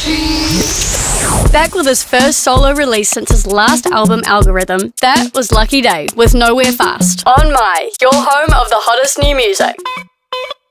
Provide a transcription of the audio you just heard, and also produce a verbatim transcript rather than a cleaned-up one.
Back with his first solo release since his last album, Algorithm, that was Lucky Daye with Nowhere Fast. On My, your home of the hottest new music.